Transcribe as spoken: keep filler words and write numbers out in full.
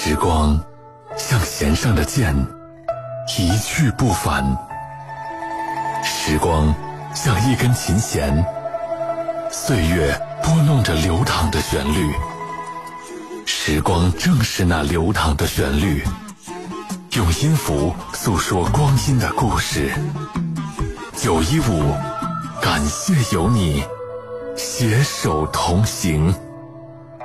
时光像弦上的箭，一去不返。时光像一根琴弦，岁月拨弄着流淌的旋律。时光正是那流淌的旋律，用音符诉说光阴的故事。九一五，感谢有你携手同行。